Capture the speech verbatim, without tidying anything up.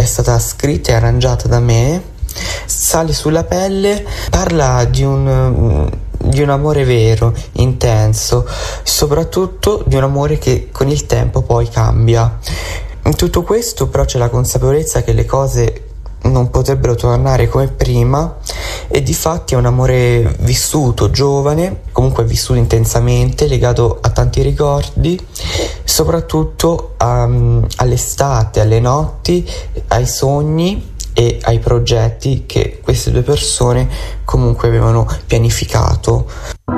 stata scritta e arrangiata da me, Sale sulla pelle parla di un, di un amore vero, intenso, soprattutto di un amore che con il tempo poi cambia. In tutto questo però c'è la consapevolezza che le cose non potrebbero tornare come prima, e difatti è un amore vissuto giovane, comunque vissuto intensamente, legato a tanti ricordi, soprattutto a, all'estate, alle notti, ai sogni e ai progetti che queste due persone comunque avevano pianificato.